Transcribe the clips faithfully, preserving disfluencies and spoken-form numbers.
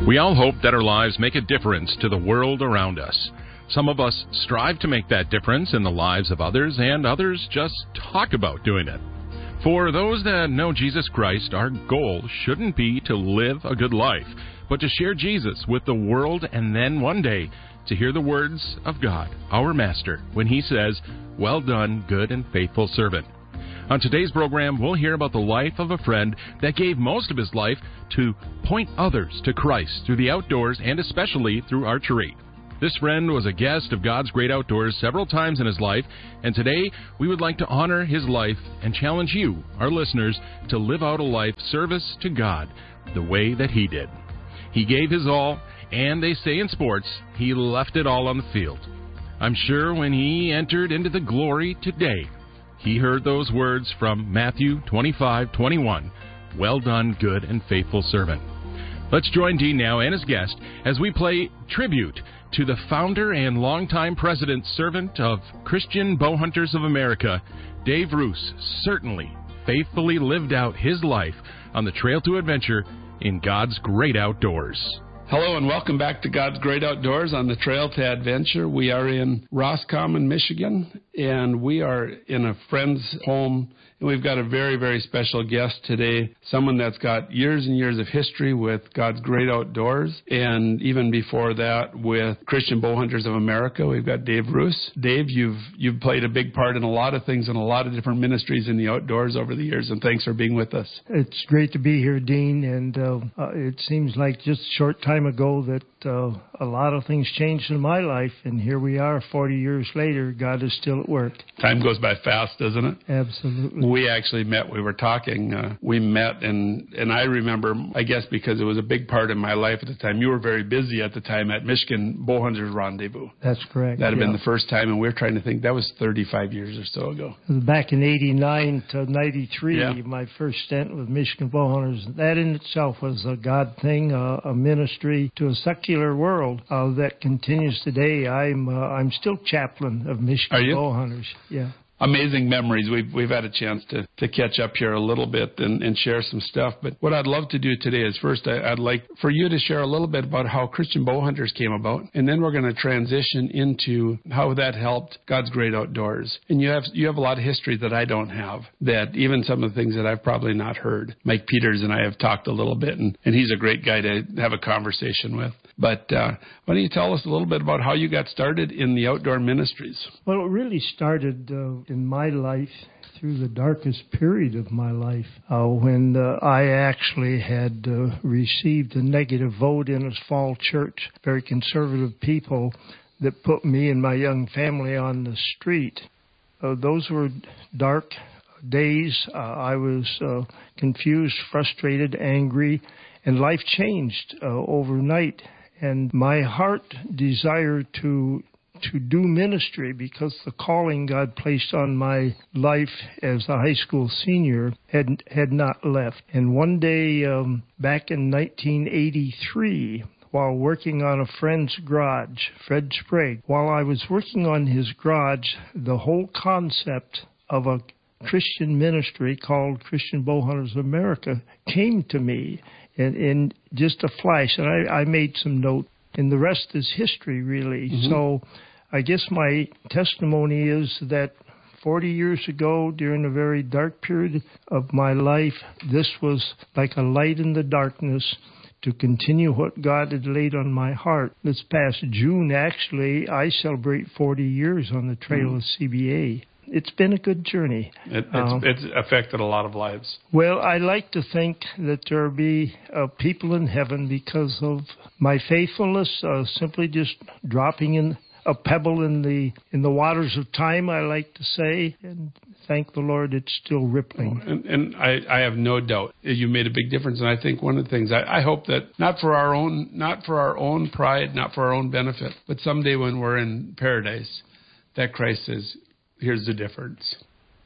We all hope that our lives make a difference to the world around us. Some of us strive to make that difference in the lives of others, and others just talk about doing it. For those that know Jesus Christ, our goal shouldn't be to live a good life, but to share Jesus with the world, and then one day to hear the words of God, our Master, when He says, "Well done, good and faithful servant." On today's program, we'll hear about the life of a friend that gave most of his life to point others to Christ through the outdoors and especially through archery. This friend was a guest of God's Great Outdoors several times in his life, and today we would like to honor his life and challenge you, our listeners, to live out a life service to God the way that he did. He gave his all, and they say in sports, he left it all on the field. I'm sure when he entered into the glory today, he heard those words from Matthew twenty-five twenty-one, "Well done, good and faithful servant." Let's join Dean now and his guest as we play tribute to the founder and longtime president servant of Christian Bowhunters of America. Dave Roos certainly faithfully lived out his life on the trail to adventure in God's Great Outdoors. Hello and welcome back to God's Great Outdoors on the Trail to Adventure. We are in Roscommon, Michigan, and we are in a friend's home. And we've got a very, very special guest today, someone that's got years and years of history with God's Great Outdoors, and even before that with Christian Bowhunters of America. We've got Dave Roos. Dave, you've you've played a big part in a lot of things and a lot of different ministries in the outdoors over the years, and thanks for being with us. It's great to be here, Dean, and uh, uh, it seems like just a short time ago that uh, a lot of things changed in my life, and here we are forty years later. God is still at work. Time goes by fast, doesn't it? Absolutely. We actually met, we were talking, uh, we met, and, and I remember, I guess because it was a big part of my life at the time, you were very busy at the time at Michigan Bowhunters Rendezvous. That's correct. That had yeah. been the first time, and we were trying to think, that was thirty-five years or so ago. It was back in eighty-nine to ninety-three, yeah. my first stint with Michigan Bowhunters. That in itself was a God thing, uh, a ministry to a secular world uh, that continues today. I'm uh, I'm still chaplain of Michigan Bowhunters. Yeah. Amazing memories. We've we've had a chance to, to catch up here a little bit and, and share some stuff. But what I'd love to do today is first I, I'd like for you to share a little bit about how Christian Bowhunters came about, and then we're going to transition into how that helped God's Great Outdoors. And you have you have a lot of history that I don't have, that even some of the things that I've probably not heard. Mike Peters and I have talked a little bit, and, and he's a great guy to have a conversation with. But uh, why don't you tell us a little bit about how you got started in the outdoor ministries? Well, it really started uh, in my life through the darkest period of my life uh, when uh, I actually had uh, received a negative vote in a small church, very conservative people that put me and my young family on the street. Uh, those were dark days. Uh, I was uh, confused, frustrated, angry, and life changed uh, overnight. And my heart desired to to do ministry because the calling God placed on my life as a high school senior had had not left. And one day um, back in nineteen eighty-three, while working on a friend's garage, Fred Sprague, while I was working on his garage, the whole concept of a Christian ministry called Christian Bowhunters of America came to me in, in just a flash, and I, I made some note, and the rest is history, really. Mm-hmm. So I guess my testimony is that forty years ago, during a very dark period of my life, this was like a light in the darkness to continue what God had laid on my heart. This past June, actually, I celebrate forty years on the trail mm-hmm. of C B A. It's been a good journey. It, it's, um, it's affected a lot of lives. Well, I like to think that there will be uh, people in heaven because of my faithfulness, uh, simply just dropping in a pebble in the in the waters of time, I like to say, and thank the Lord it's still rippling. And, and I, I have no doubt you made a big difference. And I think one of the things I, I hope that not for our own not for our own pride, not for our own benefit, but someday when we're in paradise, that Christ says, here's the difference.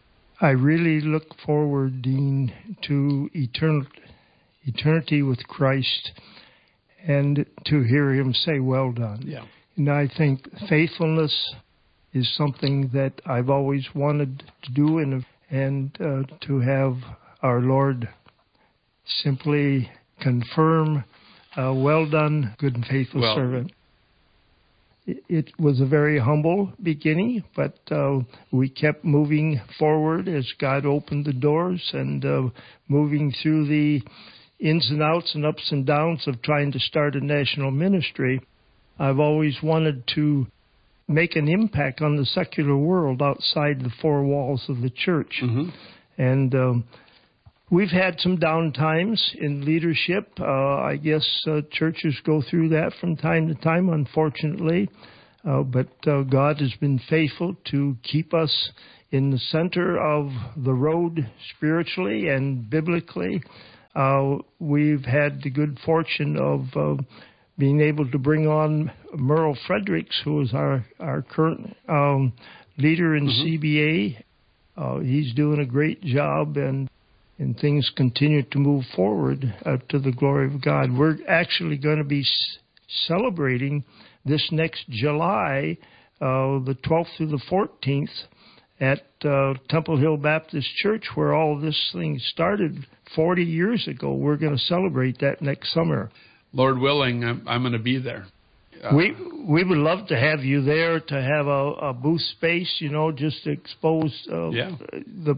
I really look forward, Dean, to eternal, eternity with Christ and to hear him say, well done. Yeah. And I think faithfulness is something that I've always wanted to do, and, and uh, to have our Lord simply confirm Uh, well done, good and faithful well, servant. It, it was a very humble beginning, but uh, we kept moving forward as God opened the doors and uh, moving through the ins and outs and ups and downs of trying to start a national ministry. I've always wanted to make an impact on the secular world outside the four walls of the church. Mm-hmm. And um, we've had some down times in leadership. Uh, I guess uh, churches go through that from time to time, unfortunately. Uh, but uh, God has been faithful to keep us in the center of the road spiritually and biblically. Uh, we've had the good fortune of uh, being able to bring on Merle Fredericks, who is our, our current um, leader in mm-hmm. C B A. Uh, he's doing a great job, and and things continue to move forward uh, to the glory of God. We're actually going to be s- celebrating this next July, uh, the twelfth through the fourteenth, at uh, Temple Hill Baptist Church, where all this thing started forty years ago. We're going to celebrate that next summer. Lord willing, I'm, I'm going to be there. Uh, we we would love to have you there, to have a, a booth space, you know, just to expose uh, yeah. the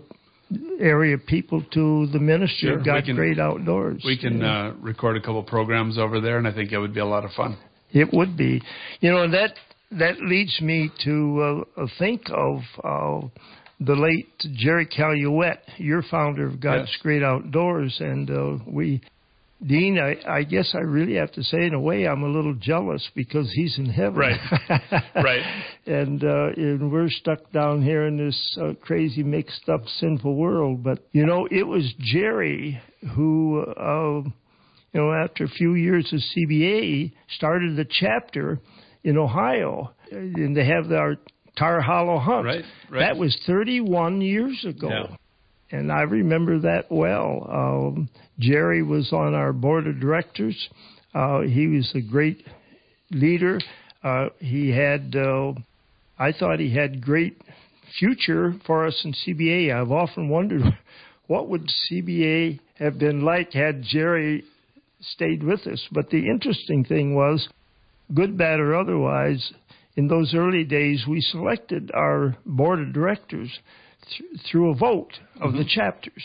area people to the ministry sure. of God's can, Great Outdoors. We can yeah. uh, record a couple programs over there, and I think it would be a lot of fun. It would be. You know, that that leads me to uh, think of uh, the late Jerry Caluette, your founder of God's yes. Great Outdoors, and uh, we... Dean, I, I guess I really have to say, in a way, I'm a little jealous because he's in heaven. Right, right. And, uh, and we're stuck down here in this uh, crazy, mixed-up, sinful world. But, you know, it was Jerry who, uh, you know, after a few years of C B A, started the chapter in Ohio. And they have our Tar Hollow Hunt. Right, right. That was thirty-one years ago. Yeah. And I remember that well. Um, Jerry was on our board of directors. Uh, he was a great leader. Uh, he had, uh, I thought he had great future for us in C B A. I've often wondered what would C B A have been like had Jerry stayed with us. But the interesting thing was, good, bad, or otherwise, in those early days, we selected our board of directors th- through a vote of mm-hmm. the chapters.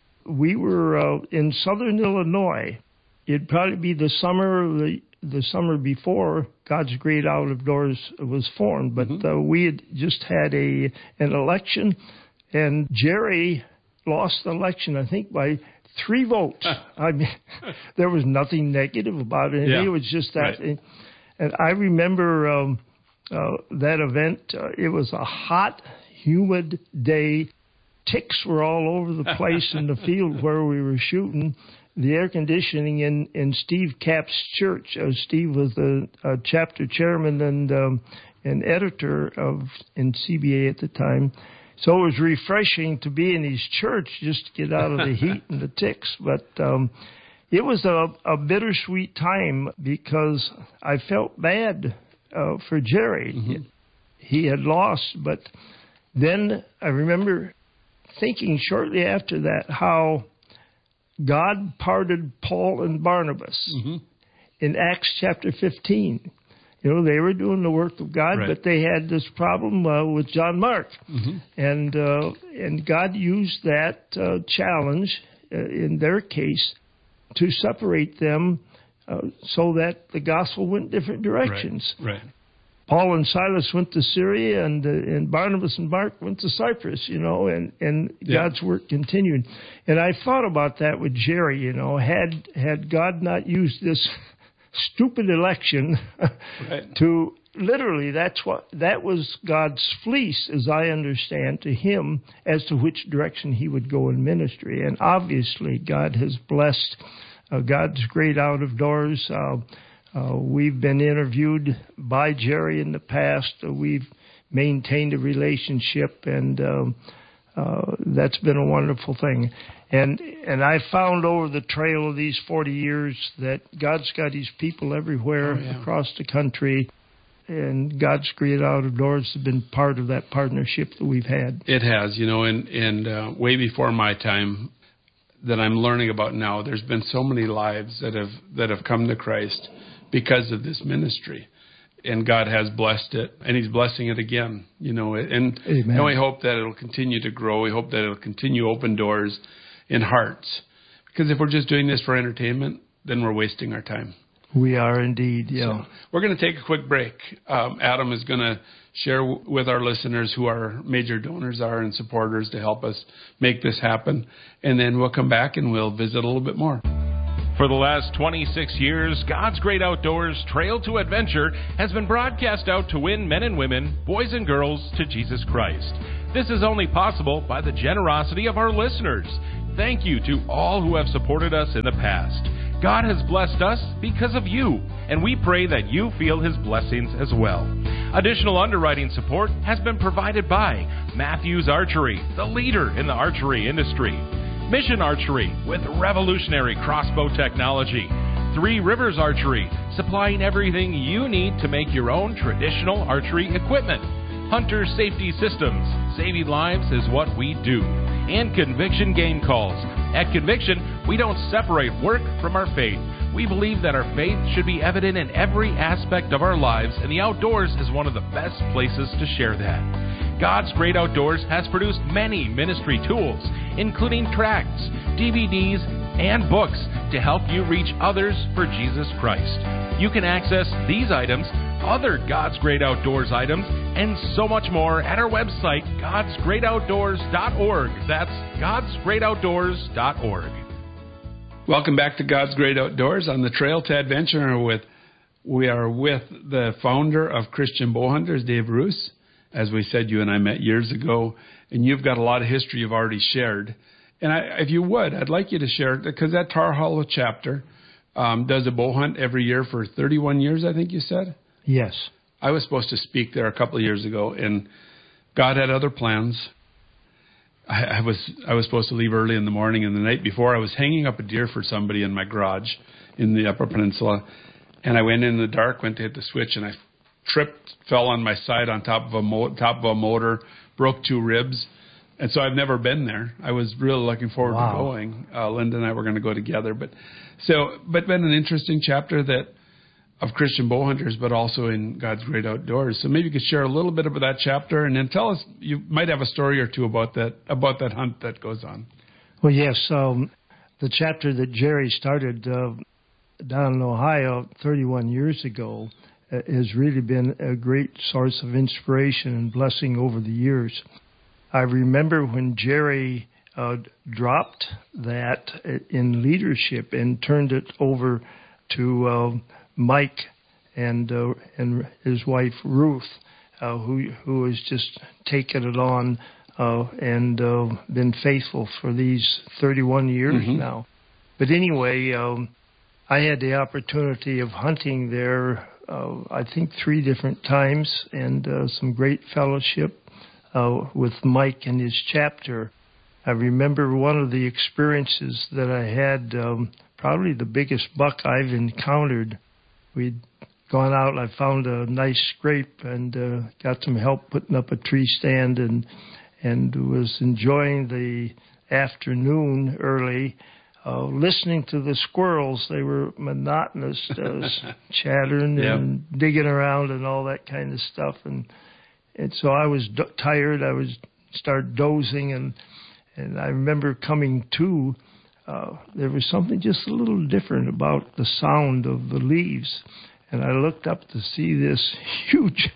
We were uh, in southern Illinois. It'd probably be the summer the, the summer before God's Great Out of Doors was formed. But mm-hmm. uh, we had just had a an election, and Jerry lost the election, I think, by three votes. I mean, there was nothing negative about it. Yeah. It was just that. Right. And I remember um, uh, that event. Uh, it was a hot, humid day. Ticks were all over the place in the field where we were shooting. The air conditioning in, in Steve Capp's church. Uh, Steve was the uh, chapter chairman and um, and editor of in C B A at the time. So it was refreshing to be in his church just to get out of the heat and the ticks. But um, it was a, a bittersweet time because I felt bad uh, for Jerry. Mm-hmm. He had lost, but then I remember thinking shortly after that how God parted Paul and Barnabas mm-hmm. in Acts chapter fifteen. You know, they were doing the work of God, right. but they had this problem uh, with John Mark. Mm-hmm. And uh, and God used that uh, challenge uh, in their case to separate them uh, so that the gospel went different directions. Right. right. Paul and Silas went to Syria, and uh, and Barnabas and Mark went to Cyprus, you know, and, and yeah. God's work continued. And I thought about that with Jerry, you know, had had God not used this stupid election right. to literally, that's what that was God's fleece, as I understand, to him as to which direction he would go in ministry. And obviously, God has blessed uh, God's Great Out of Doors. Uh, Uh, we've been interviewed by Jerry in the past. Uh, we've maintained a relationship, and um, uh, that's been a wonderful thing. And and I found over the trail of these forty years that God's got his people everywhere oh, yeah. across the country, and God's Great Out of Doors has been part of that partnership that we've had. It has, you know, and, and uh, way before my time, that I'm learning about now. There's been so many lives that have that have come to Christ because of this ministry. And God has blessed it, and He's blessing it again, you know. And, and we hope that it'll continue to grow. We hope that it'll continue to open doors in hearts. Because if we're just doing this for entertainment, then we're wasting our time. We are indeed, yeah. So we're going to take a quick break. Um, Adam is going to share w- with our listeners who our major donors are and supporters to help us make this happen. And then we'll come back and we'll visit a little bit more. For the last twenty-six years, God's Great Outdoors Trail to Adventure has been broadcast out to win men and women, boys and girls, to Jesus Christ. This is only possible by the generosity of our listeners. Thank you to all who have supported us in the past. God has blessed us because of you, and we pray that you feel His blessings as well. Additional underwriting support has been provided by Matthews Archery, the leader in the archery industry. Mission Archery with revolutionary crossbow technology. Three Rivers Archery, supplying everything you need to make your own traditional archery equipment. Hunter Safety Systems, saving lives is what we do. And Conviction Game Calls. At Conviction, we don't separate work from our faith. We believe that our faith should be evident in every aspect of our lives, and the outdoors is one of the best places to share that. God's Great Outdoors has produced many ministry tools, including tracts, D V Ds, and books to help you reach others for Jesus Christ. You can access these items, other God's Great Outdoors items, and so much more at our website, gods great outdoors dot org. That's gods great outdoors dot org. Welcome back to God's Great Outdoors on the Trail to Adventure. With we are with the founder of Christian Bowhunters, Dave Roos. As we said, you and I met years ago, and you've got a lot of history you've already shared. And I, if you would, I'd like you to share it, because that Tar Hollow chapter um, does a bow hunt every year for thirty-one years, I think you said? Yes. I was supposed to speak there a couple of years ago, and God had other plans. I, I was I was supposed to leave early in the morning, and the night before I was hanging up a deer for somebody in my garage in the Upper Peninsula, and I went in the dark, went to hit the switch, and I tripped, fell on my side on top of a mo- top of a motor, broke two ribs, and so I've never been there. I was really looking forward wow. to going. Uh, Linda and I were going to go together, but so but been an interesting chapter that of Christian Bowhunters, but also in God's Great Outdoors. So maybe you could share a little bit about that chapter, and then tell us, you might have a story or two about that about that hunt that goes on. Well, yes, um, the chapter that Jerry started uh, down in Ohio thirty-one years ago has really been a great source of inspiration and blessing over the years. I remember when Jerry uh, dropped that in leadership and turned it over to uh, Mike and uh, and his wife Ruth, uh, who who has just taken it on uh, and uh, been faithful for these thirty-one years mm-hmm. now. But anyway, um, I had the opportunity of hunting there. Uh, I think three different times, and uh, some great fellowship uh, with Mike and his chapter. I remember one of the experiences that I had, um, probably the biggest buck I've encountered. We'd gone out, I found a nice scrape and uh, got some help putting up a tree stand, and and was enjoying the afternoon early, Uh, listening to the squirrels. They were monotonous, uh, chattering yep. and digging around and all that kind of stuff. And and so I was do- tired. I was started dozing, and and I remember coming to. Uh, there was something just a little different about the sound of the leaves, and I looked up to see this huge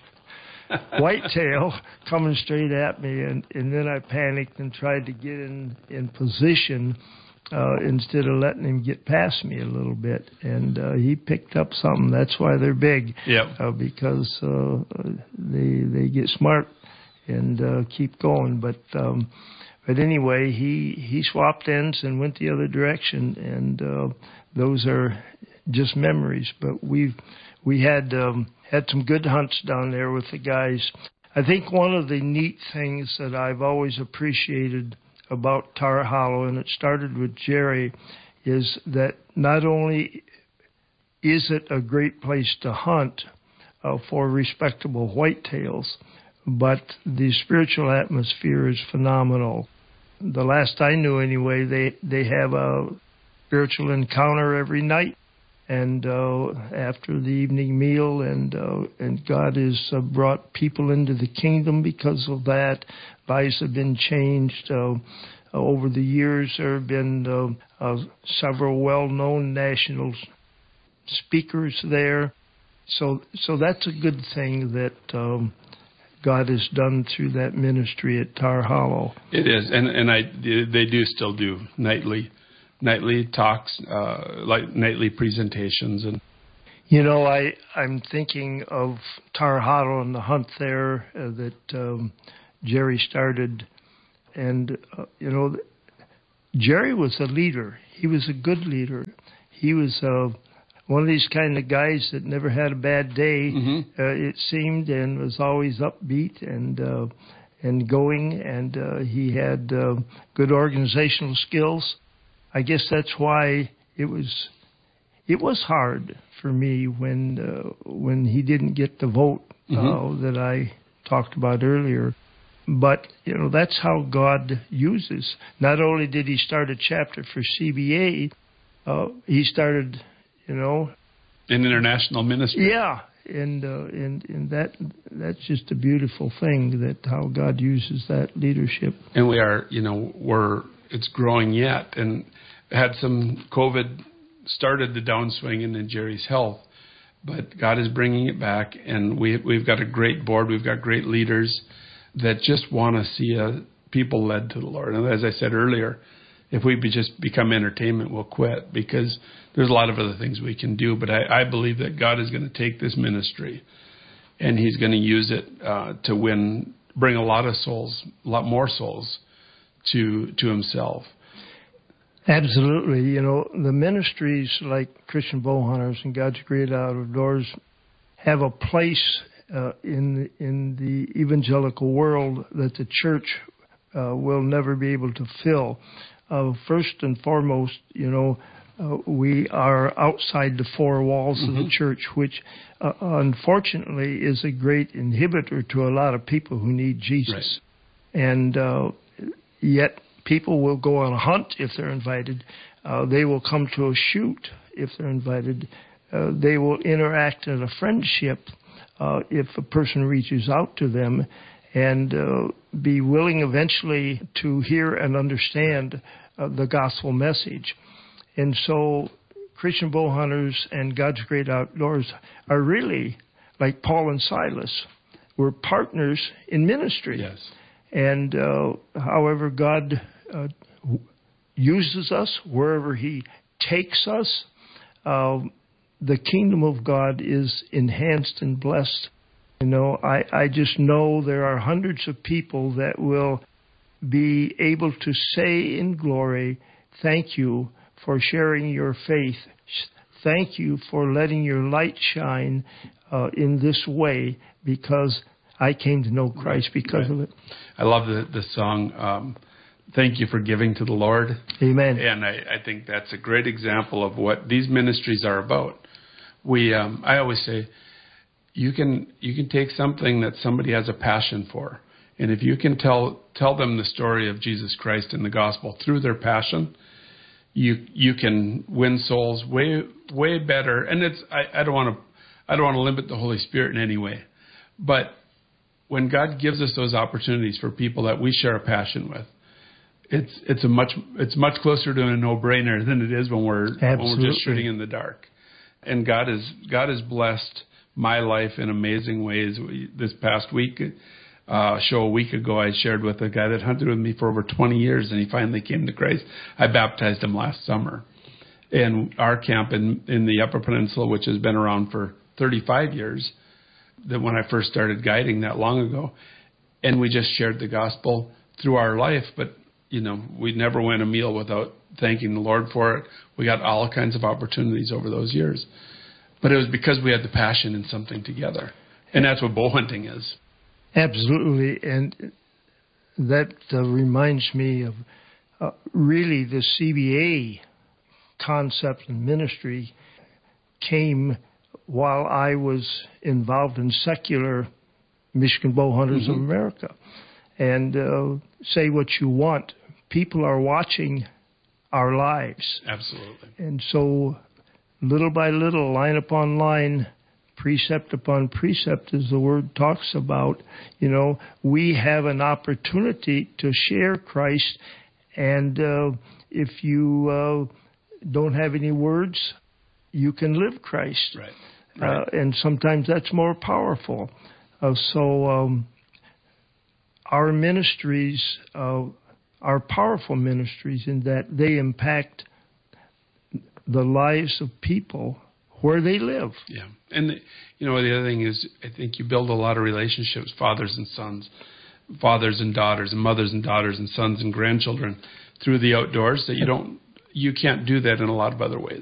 whitetail coming straight at me, and, and then I panicked and tried to get in in position. Uh, instead of letting him get past me a little bit. And uh, he picked up something. That's why they're big. Yep. Uh, because uh, they they get smart and uh, keep going. But um, but anyway, he, he swapped ends and went the other direction. And uh, those are just memories. But we've we had um, had some good hunts down there with the guys. I think one of the neat things that I've always appreciated about Tar Hollow, and it started with Jerry, is that not only is it a great place to hunt uh, for respectable whitetails, but the spiritual atmosphere is phenomenal. the last I knew anyway, they, they have a spiritual encounter every night. And uh, after the evening meal, and uh, and God has uh, brought people into the kingdom because of that. Lives have been changed. Uh, over the years, there have been uh, uh, several well-known national speakers there. So so that's a good thing that um, God has done through that ministry at Tar Hollow. It is, and and I they do still do nightly. Nightly talks, uh, like nightly presentations, and you know, I I'm thinking of Tar Hollow and the hunt there uh, that um, Jerry started, and uh, you know, Jerry was a leader. He was a good leader. He was uh, one of these kind of guys that never had a bad day. Mm-hmm. Uh, it seemed, and was always upbeat and uh, and going, and uh, he had uh, good organizational skills. I guess that's why it was it was hard for me when uh, when he didn't get the vote uh, mm-hmm. that I talked about earlier. But you know, that's how God uses. Not only did he start a chapter for C B A, uh, he started, you know, an international ministry. Yeah, and uh, and and that that's just a beautiful thing, that how God uses that leadership. And we are, you know, we're it's growing yet, and had some COVID started the downswing in Jerry's health, but God is bringing it back, and we we've got a great board, we've got great leaders that just want to see uh, people led to the Lord. And as I said earlier, if we be just become entertainment, we'll quit, because there's a lot of other things we can do. But I, I believe that God is going to take this ministry, and He's going to use it uh, to win, bring a lot of souls, a lot more souls to to Himself. Absolutely. You know, the ministries like Christian Bowhunters and God's Great Outdoors have a place uh, in in the evangelical world that the church uh, will never be able to fill. Uh, first and foremost, you know, uh, we are outside the four walls mm-hmm. of the church, which uh, unfortunately is a great inhibitor to a lot of people who need Jesus. Right. And uh, yet people will go on a hunt if they're invited. Uh, they will come to a shoot if they're invited. Uh, they will interact in a friendship uh, if a person reaches out to them, and uh, be willing eventually to hear and understand uh, the gospel message. And so Christian Bowhunters and God's Great Outdoors are really like Paul and Silas. We're partners in ministry. Yes. And uh, however God uh, uses us, wherever He takes us, uh, the kingdom of God is enhanced and blessed. You know, I, I just know there are hundreds of people that will be able to say in glory, thank you for sharing your faith. Thank you for letting your light shine uh, in this way, because I came to know Christ because right. of it. I love the, the song, um, Thank You for Giving to the Lord. Amen. And I, I think that's a great example of what these ministries are about. We, um, I always say, you can you can take something that somebody has a passion for, and if you can tell tell them the story of Jesus Christ and the gospel through their passion, you you can win souls way way better. And it's I, I don't want to I don't want to limit the Holy Spirit in any way, but when God gives us those opportunities for people that we share a passion with, it's it's a much it's much closer to a no-brainer than it is when we're Absolutely. when we're just shooting in the dark. And God is God has blessed my life in amazing ways. We, this past week, uh, show a week ago, I shared with a guy that hunted with me for over twenty years, and he finally came to Christ. I baptized him last summer. And our camp in, in the Upper Peninsula, which has been around for thirty-five years, that when I first started guiding that long ago, and we just shared the gospel through our life. But, you know, we never went a meal without thanking the Lord for it. We got all kinds of opportunities over those years. But it was because we had the passion in something together. And that's what bow hunting is. Absolutely. And that uh, reminds me of uh, really the C B A concept and ministry came while I was involved in secular Michigan Bow Hunters mm-hmm. of America. And uh, say what you want, people are watching our lives. Absolutely. And so, little by little, line upon line, precept upon precept, as the Word talks about, you know, we have an opportunity to share Christ. And uh, if you uh, don't have any words, you can live Christ. Right. Right. Uh, and sometimes that's more powerful. Uh, so um, our ministries uh, are powerful ministries in that they impact the lives of people where they live. Yeah. And, you know, the other thing is, I think you build a lot of relationships, fathers and sons, fathers and daughters, and mothers and daughters, and sons and grandchildren through the outdoors that you don't, you can't do that in a lot of other ways.